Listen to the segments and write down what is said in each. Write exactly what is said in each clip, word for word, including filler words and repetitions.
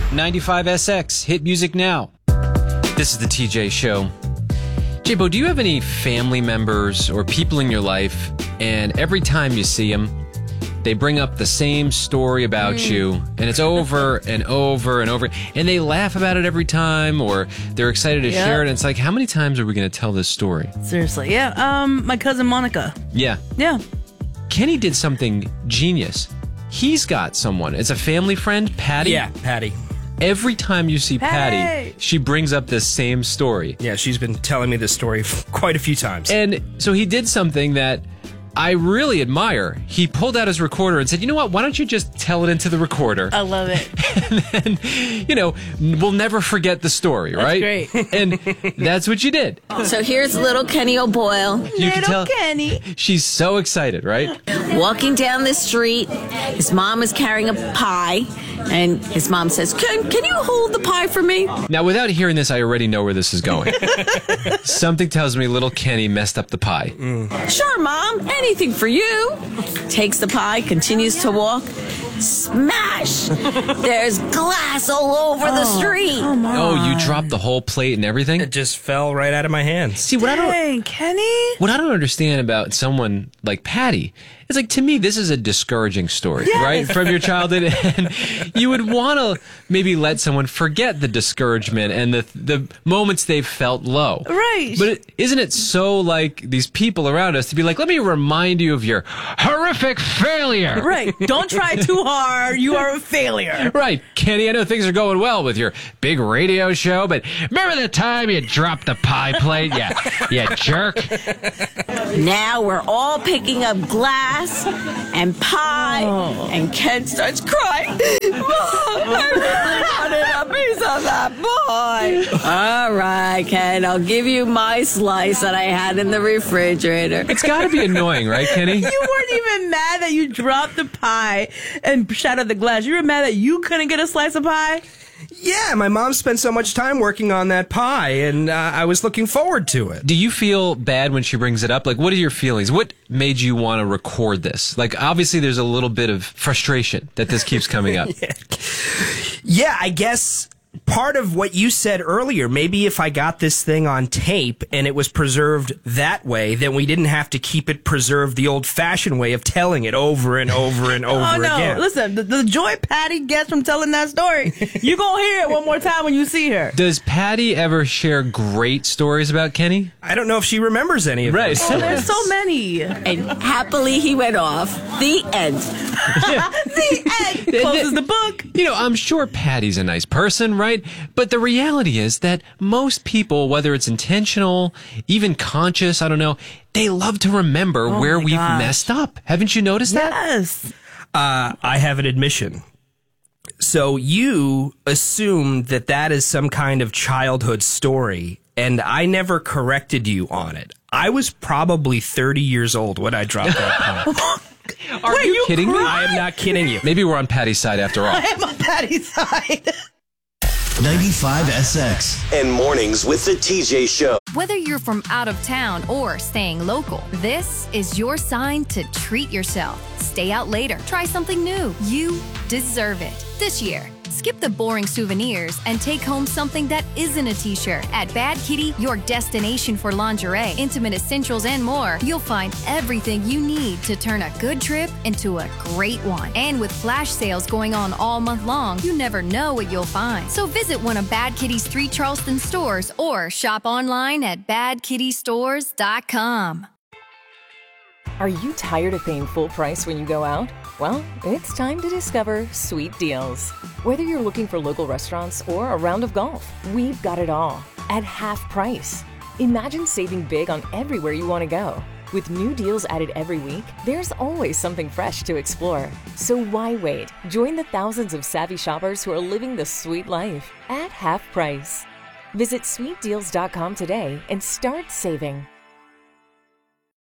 ninety-five S X, hit music now. This is the T J Show. J-Bo, do you have any family members or people in your life, and every time you see them, they bring up the same story about mm. you, and it's over and over and over, and they laugh about it every time, or they're excited to yep. share it, and it's like, how many times are we going to tell this story? Seriously, yeah. Um, my cousin Monica. Yeah. Yeah. Kenny did something genius. He's got someone. It's a family friend, Patty. Yeah, Patty. Every time you see Patty, Patty, she brings up this same story. Yeah, she's been telling me this story quite a few times. And so he did something that I really admire. He pulled out his recorder and said, you know what, why don't you just tell it into the recorder? I love it. And then, you know, we'll never forget the story, that's right? Great. And that's what you did. So here's little Kenny O'Boyle. You little can tell Kenny. She's so excited, right? Walking down the street, his mom is carrying a pie, and his mom says, can, can you hold the pie for me? Now, without hearing this, I already know where this is going. Something tells me little Kenny messed up the pie. Mm. Sure, Mom. Anything for you. Takes the pie, continues to walk. Smash! There's glass all over oh, the street. Come on. Oh, you dropped the whole plate and everything? It just fell right out of my hands. See, what Dang, I don't, Kenny? What I don't understand about someone like Patty is, like, to me, this is a discouraging story, yes. right, from your childhood. And you would want to maybe let someone forget the discouragement and the the moments they've felt low. Right. But it, isn't it so like these people around us to be like, let me remind you of your horrific failure. Right. Don't try too hard. You are a failure. Right. Kenny, I know things are going well with your big radio show, but remember the time you dropped the pie plate? Yeah, you jerk. Now we're all picking up glass and pie, oh. and Ken starts crying. Mom, I really wanted a piece of that pie. All right, Ken, I'll give you my slice that I had in the refrigerator. It's got to be annoying, right, Kenny? You weren't even mad that you dropped the pie and shattered the glass. You were mad that you couldn't get a slice of pie? Yeah, my mom spent so much time working on that pie, and uh, I was looking forward to it. Do you feel bad when she brings it up? Like, what are your feelings? What made you want to record this? Like, obviously, there's a little bit of frustration that this keeps coming up. yeah. yeah, I guess part of what you said earlier, maybe if I got this thing on tape and it was preserved that way, then we didn't have to keep it preserved the old-fashioned way of telling it over and over and over oh, no. again. Listen, the, the joy Patty gets from telling that story, you're going to hear it one more time when you see her. Does Patty ever share great stories about Kenny? I don't know if she remembers any of right. those. Oh, there's so many. And happily he went off. The end. The end. Closes the book. You know, I'm sure Patty's a nice person, right? But the reality is that most people, whether it's intentional, even conscious, I don't know, they love to remember oh where we've gosh. messed up. Haven't you noticed that? Yes. Uh, I have an admission. So you assumed that that is some kind of childhood story, and I never corrected you on it. I was probably thirty years old when I dropped that pie. Are Wait, you, you kidding me? I am not kidding you. Maybe we're on Patty's side after all. I am on Patty's side. ninety-five S X. And mornings with the T J Show. Whether you're from out of town or staying local, this is your sign to treat yourself. Stay out later. Try something new. You deserve it. This year, skip the boring souvenirs and take home something that isn't a t-shirt. At Bad Kitty, your destination for lingerie, intimate essentials, and more, you'll find everything you need to turn a good trip into a great one. And with flash sales going on all month long, you never know what you'll find. So visit one of Bad Kitty's three Charleston stores or shop online at bad kitty stores dot com. Are you tired of paying full price when you go out? Well, it's time to discover Sweet Deals. Whether you're looking for local restaurants or a round of golf, we've got it all at half price. Imagine saving big on everywhere you want to go. With new deals added every week, there's always something fresh to explore. So why wait? Join the thousands of savvy shoppers who are living the sweet life at half price. Visit sweet deals dot com today and start saving.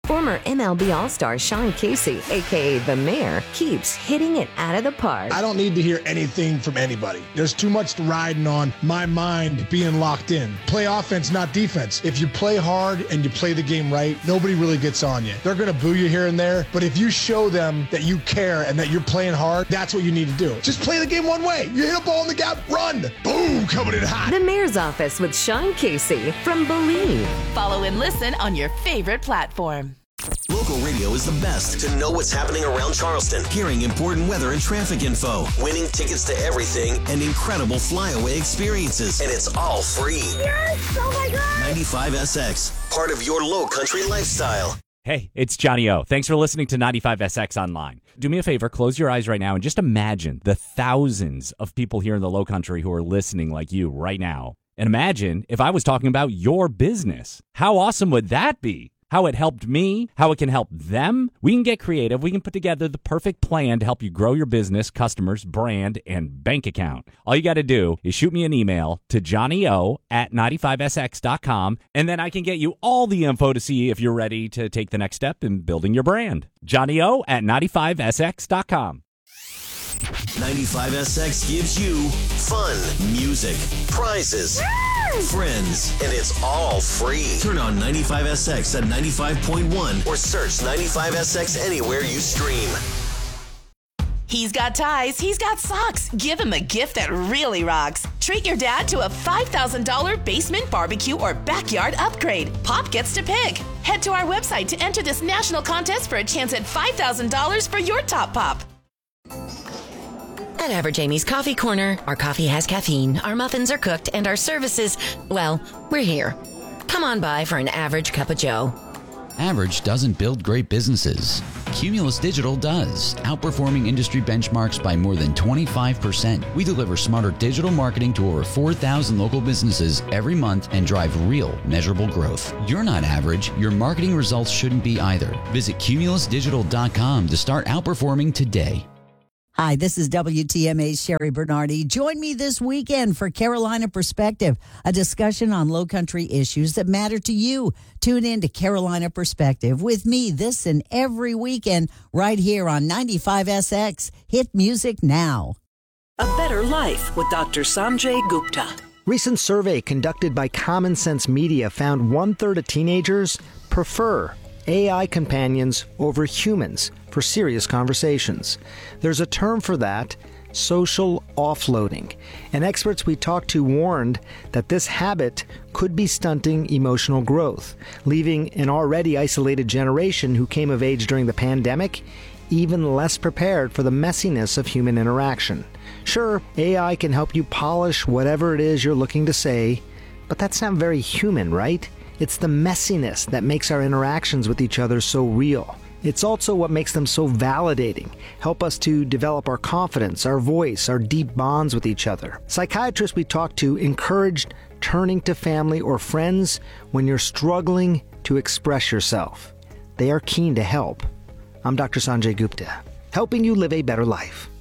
Former M L B All-Star Sean Casey, a k a. The Mayor, keeps hitting it out of the park. I don't need to hear anything from anybody. There's too much riding on my mind being locked in. Play offense, not defense. If you play hard and you play the game right, nobody really gets on you. They're going to boo you here and there, but if you show them that you care and that you're playing hard, that's what you need to do. Just play the game one way. You hit a ball in the gap, run. Boom, coming in hot. The Mayor's Office with Sean Casey from Believe. Follow and listen on your favorite platform. Local radio is the best to know what's happening around Charleston, hearing important weather and traffic info, winning tickets to everything, and incredible flyaway experiences. And it's all free. Yes! Oh my God! ninety-five S X, part of your low country lifestyle. Hey, it's Johnny O. Thanks for listening to ninety-five S X Online. Do me a favor, close your eyes right now and just imagine the thousands of people here in the low country who are listening like you right now. And imagine if I was talking about your business. How awesome would that be? How it helped me, how it can help them. We can get creative. We can put together the perfect plan to help you grow your business, customers, brand, and bank account. All you got to do is shoot me an email to johnny-o at ninety-five S X dot com, and then I can get you all the info to see if you're ready to take the next step in building your brand. johnny-o at ninety-five S X dot com. ninety-five S X gives you fun, music, prizes, friends, and it's all free. Turn on ninety-five S X at ninety-five point one or search ninety-five S X anywhere you stream. He's got ties, he's got socks. Give him a gift that really rocks. Treat your dad to a five thousand dollars basement barbecue or backyard upgrade. Pop gets to pick. Head to our website to enter this national contest for a chance at five thousand dollars for your top pop. At Average Amy's Coffee Corner, our coffee has caffeine, our muffins are cooked, and our services, well, we're here. Come on by for an average cup of joe. Average doesn't build great businesses. Cumulus Digital does, outperforming industry benchmarks by more than twenty-five percent. We deliver smarter digital marketing to over four thousand local businesses every month and drive real, measurable growth. You're not average. Your marketing results shouldn't be either. Visit cumulus digital dot com to start outperforming today. Hi, this is W T M A's Sherry Bernardi. Join me this weekend for Carolina Perspective, a discussion on low country issues that matter to you. Tune in to Carolina Perspective with me this and every weekend right here on ninety-five S X. Hit music now. A Better Life with Doctor Sanjay Gupta. Recent survey conducted by Common Sense Media found one-third of teenagers prefer A I companions over humans for serious conversations. There's a term for that, social offloading. And experts we talked to warned that this habit could be stunting emotional growth, leaving an already isolated generation who came of age during the pandemic even less prepared for the messiness of human interaction. Sure, A I can help you polish whatever it is you're looking to say, but that's not very human, right? It's the messiness that makes our interactions with each other so real. It's also what makes them so validating, help us to develop our confidence, our voice, our deep bonds with each other. Psychiatrists we talked to encouraged turning to family or friends when you're struggling to express yourself. They are keen to help. I'm Doctor Sanjay Gupta, helping you live a better life.